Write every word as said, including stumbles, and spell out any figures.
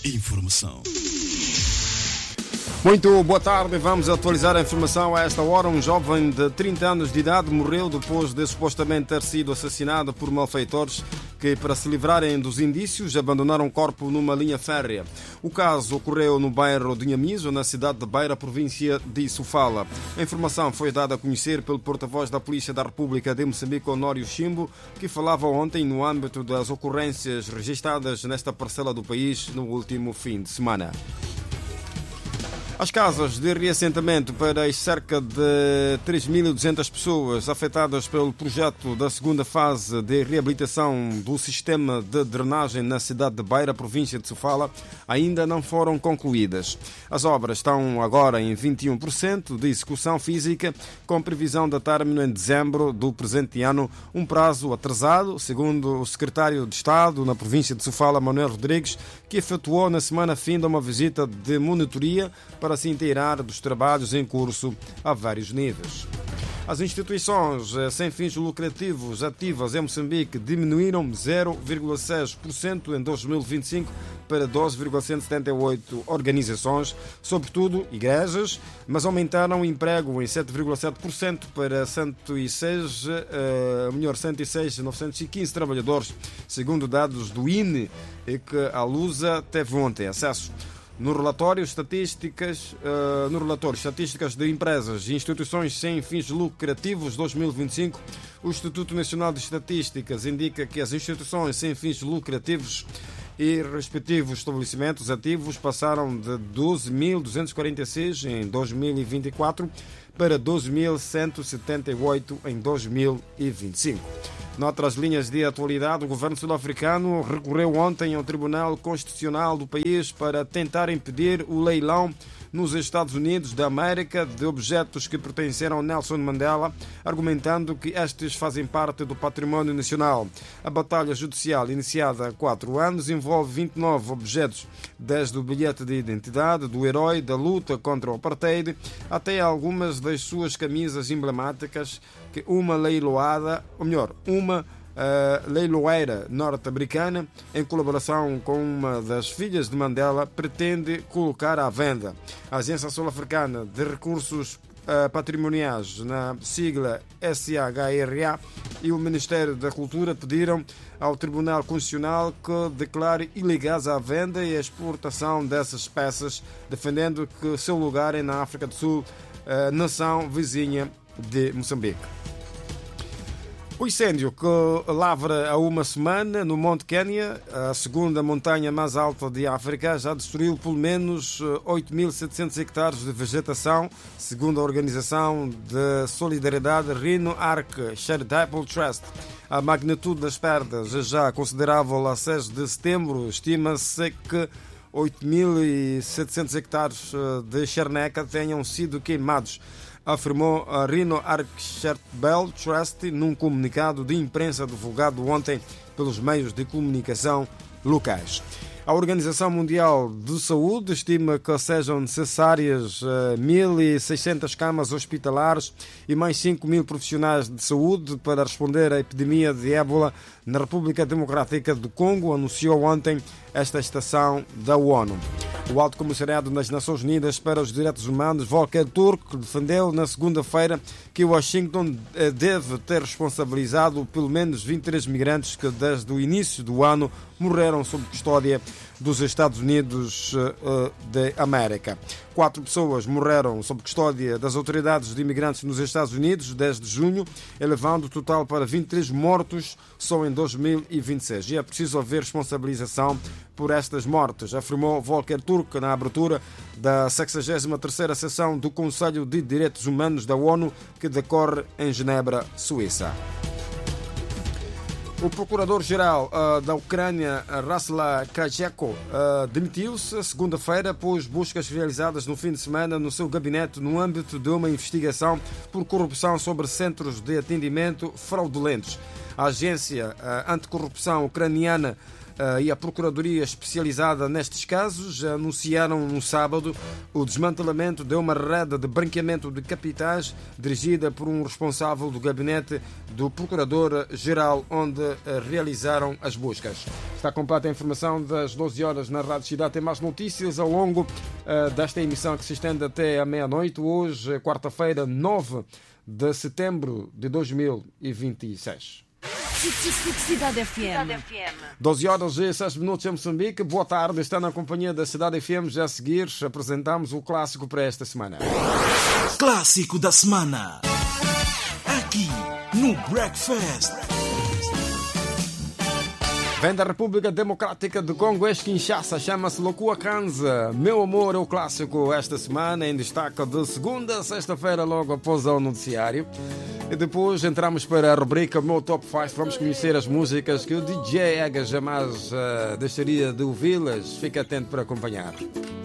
Informação. Muito boa tarde, vamos atualizar a informação a esta hora. Um jovem de trinta anos de idade morreu depois de supostamente ter sido assassinado por malfeitores que, para se livrarem dos indícios, abandonaram o corpo numa linha férrea. O caso ocorreu no bairro de Nhamiso, na cidade de Beira, província de Sofala. A informação foi dada a conhecer pelo porta-voz da Polícia da República de Moçambique, Honório Chimbo, que falava ontem no âmbito das ocorrências registradas nesta parcela do país no último fim de semana. As casas de reassentamento para as cerca de três mil e duzentas pessoas afetadas pelo projeto da segunda fase de reabilitação do sistema de drenagem na cidade de Beira, província de Sofala, ainda não foram concluídas. As obras estão agora em vinte e um por cento de execução física, com previsão de término em dezembro do presente ano, um prazo atrasado, segundo o secretário de Estado na província de Sofala, Manuel Rodrigues, que efetuou na semana finda uma visita de monitoria para se inteirar dos trabalhos em curso a vários níveis. As instituições sem fins lucrativos ativas em Moçambique diminuíram zero vírgula seis por cento em dois mil e vinte e cinco para doze vírgula cento e setenta e oito organizações, sobretudo igrejas, mas aumentaram o emprego em sete vírgula sete por cento para cento e seis, uh, melhor, cento e seis mil novecentos e quinze trabalhadores, segundo dados do I N E, que a Lusa teve ontem acesso. No relatório, estatísticas, uh, no relatório Estatísticas de Empresas e Instituições Sem Fins Lucrativos dois mil e vinte e cinco, o Instituto Nacional de Estatísticas indica que as instituições sem fins lucrativos e respectivos estabelecimentos ativos passaram de doze mil duzentos e quarenta e seis em dois mil e vinte e quatro para doze mil cento e setenta e oito em dois mil e vinte e cinco. Noutras linhas de atualidade, o governo sul-africano recorreu ontem ao Tribunal Constitucional do país para tentar impedir o leilão nos Estados Unidos da América de objetos que pertenceram a Nelson Mandela, argumentando que estes fazem parte do património nacional. A batalha judicial, iniciada há quatro anos, envolve vinte e nove objetos, desde o bilhete de identidade do herói da luta contra o apartheid até algumas das suas camisas emblemáticas, que uma leiloada, ou melhor, uma uh, leiloeira norte-americana, em colaboração com uma das filhas de Mandela, pretende colocar à venda. A Agência Sul-Africana de Recursos uh, Patrimoniais, na sigla S H R A, e o Ministério da Cultura pediram ao Tribunal Constitucional que declare ilegais a venda e a exportação dessas peças, defendendo que seu lugar é na África do Sul, uh, nação vizinha de Moçambique. O incêndio que lavra há uma semana no Monte Quênia, a segunda montanha mais alta de África, já destruiu pelo menos oito mil e setecentos hectares de vegetação, segundo a organização de solidariedade Rhino Arc Charitable Trust. A magnitude das perdas é já considerável. A seis de setembro, estima-se que oito mil e setecentos hectares de charneca tenham sido queimados, afirmou a Rhino Arc Charitable Trust num comunicado de imprensa divulgado ontem pelos meios de comunicação locais. A Organização Mundial de Saúde estima que sejam necessárias mil e seiscentas camas hospitalares e mais cinco mil profissionais de saúde para responder à epidemia de ébola na República Democrática do Congo, anunciou ontem esta estação da ONU. O Alto Comissariado das Nações Unidas para os Direitos Humanos, Volker Turk, defendeu na segunda-feira que Washington deve ter responsabilizado pelo menos vinte e três migrantes que desde o início do ano morreram sob custódia dos Estados Unidos da América. Quatro pessoas morreram sob custódia das autoridades de imigrantes nos Estados Unidos desde junho, elevando o total para vinte e três mortos só em dois mil e vinte e seis. E é preciso haver responsabilização por estas mortes, afirmou Volker Turk na abertura da sexagésima terceira sessão do Conselho de Direitos Humanos da ONU, que decorre em Genebra, Suíça. O procurador-geral uh, da Ucrânia, Rasla Krajczenko, uh, demitiu-se segunda-feira após buscas realizadas no fim de semana no seu gabinete no âmbito de uma investigação por corrupção sobre centros de atendimento fraudulentos. A agência uh, anticorrupção ucraniana e a Procuradoria especializada nestes casos anunciaram no sábado o desmantelamento de uma rede de branqueamento de capitais dirigida por um responsável do gabinete do Procurador-Geral, onde realizaram as buscas. Está completa a informação das doze horas na Rádio Cidade. Tem mais notícias ao longo uh, desta emissão que se estende até à meia-noite. Hoje, quarta-feira, nove de setembro de dois mil e vinte e seis. Cidade F M. doze horas e seis minutos em Moçambique. Boa tarde, está na companhia da Cidade F M. Já a seguir apresentamos o clássico para esta semana. Clássico da semana. Aqui no Breakfast. Vem da República Democrática do Congo, ex-Kinshasa, chama-se Lokua Kanza. Meu Amor é o clássico esta semana, em destaque de segunda a sexta-feira, logo após o noticiário. E depois entramos para a rubrica Meu Top cinco. Vamos conhecer as músicas que o D J Ega jamais uh, deixaria de ouvi-las. Fique atento para acompanhar.